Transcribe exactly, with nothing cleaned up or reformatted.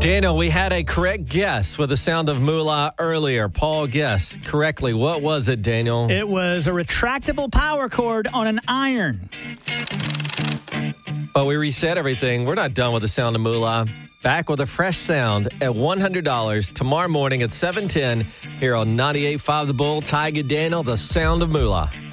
Daniel, we had a correct guess with the sound of moolah earlier. Paul guessed correctly. What was it, Daniel? It was a retractable power cord on an iron. But we reset everything. We're not done with the sound of moolah. Back with a fresh sound at one hundred dollars tomorrow morning at seven ten here on ninety-eight point five The Bull. Tiger Daniel, the sound of moolah.